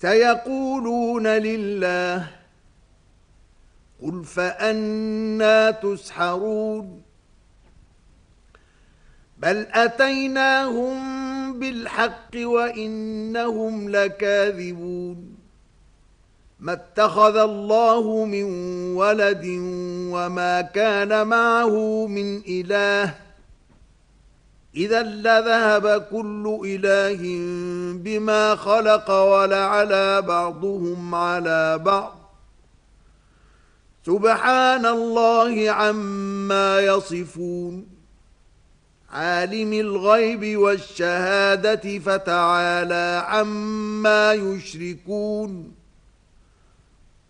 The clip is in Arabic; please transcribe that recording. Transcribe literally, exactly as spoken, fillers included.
سيقولون لله قل فأنا تسحرون بل أتيناهم بالحق وإنهم لكاذبون ما اتخذ الله من ولد وما كان معه من إله إذا لذهب كل إله بما خلق ولعلى بعضهم على بعض سبحان الله عما يصفون عالم الغيب والشهادة فتعالى عما يشركون